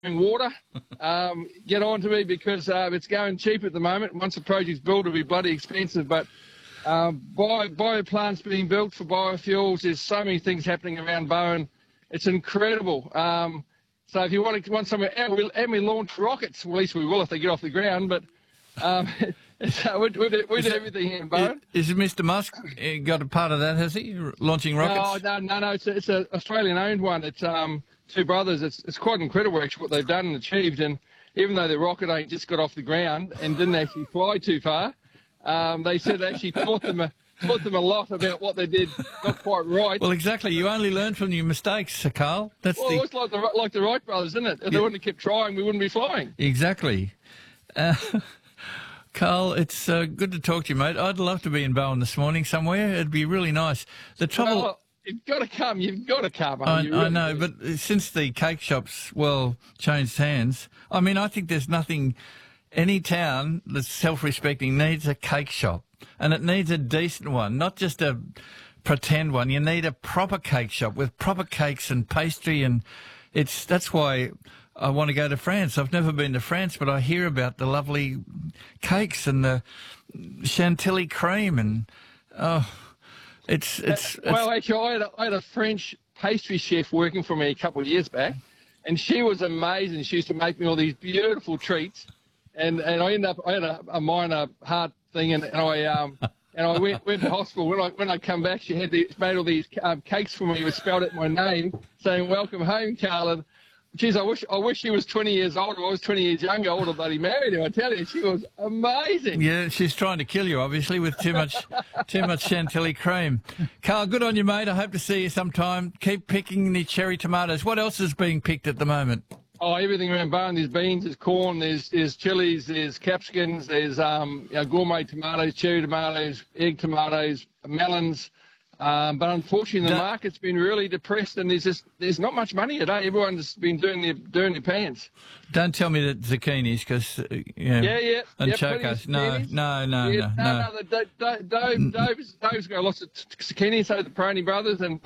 water, get on to me because it's going cheap at the moment. Once the project's built, it'll be bloody expensive. But bioplants being built for biofuels, there's so many things happening around Bowen. It's incredible. So if you want somewhere, and we launch rockets, well, at least we will if they get off the ground. But so we do everything here in Bowen. Is Mr. Musk got a part of that, has he, launching rockets? No, it's an Australian-owned one. It's two brothers. It's quite incredible, actually, what they've done and achieved. And even though the rocket ain't just got off the ground and didn't actually fly too far, they said it actually taught them a lot about what they did not quite right. Well, exactly. You only learn from your mistakes, Sir Carl. It's like the Wright brothers, isn't it? If they wouldn't have kept trying, we wouldn't be flying. Exactly. Carl, it's good to talk to you, mate. I'd love to be in Bowen this morning somewhere. It'd be really nice. The trouble... Well, you've got to come. You've got to come. I know, but since the cake shops, changed hands, I mean, I think there's nothing... Any town that's self-respecting needs a cake shop, and it needs a decent one, not just a pretend one. You need a proper cake shop with proper cakes and pastry, and that's why I want to go to France. I've never been to France, but I hear about the lovely cakes and the chantilly cream, and it's well, actually, I had a French pastry chef working for me a couple of years back, and she was amazing. She used to make me all these beautiful treats. And I had a minor heart thing, and I went to hospital. When I come back, she made all these cakes for me with spelled out my name, saying "Welcome home, Carl." And geez, I wish she was 20 years older. I was 20 years younger. I would have bloody married her. I tell you, she was amazing. Yeah, she's trying to kill you, obviously, with too much chantilly cream. Carl, good on you, mate. I hope to see you sometime. Keep picking the cherry tomatoes. What else is being picked at the moment? Oh, everything around Bowen. There's beans, there's corn, there's chilies, there's capsicums, there's gourmet tomatoes, cherry tomatoes, egg tomatoes, melons. But unfortunately, the market's been really depressed, and there's not much money today. Everyone's been doing their pants. Don't tell me that zucchinis, because and chocos. No. Dove's got lots of zucchinis. So the Peroni brothers, and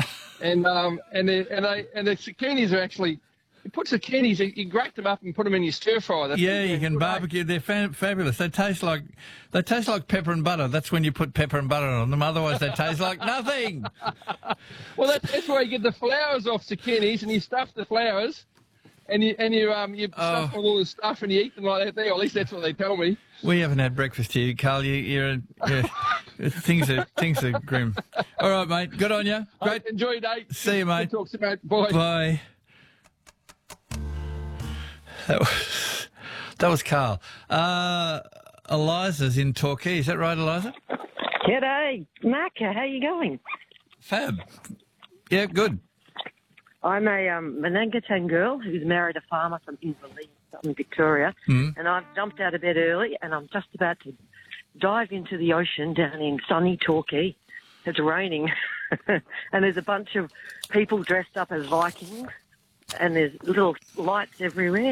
the zucchinis are actually. You put zucchinis, you grate them up and put them in your stir fry. You can barbecue. They're fabulous. They taste like pepper and butter. That's when you put pepper and butter on them. Otherwise, they taste like nothing. Well, that's where you get the flowers off zucchinis, and you stuff the flowers, and you stuff all the stuff, and you eat them like that. There, or at least that's what they tell me. We haven't had breakfast here, Carl. Things are grim. All right, mate. Good on you. Great. Enjoy your day. See you, mate. Talk to you, mate. Bye. Bye. That was Carl. Eliza's in Torquay. Is that right, Eliza? G'day, Mark. How you going? Fab. Yeah, good. I'm a Manangatang girl who's married a farmer from Inverleigh, in Victoria, and I've jumped out of bed early, and I'm just about to dive into the ocean down in sunny Torquay. It's raining, and there's a bunch of people dressed up as Vikings, and there's little lights everywhere.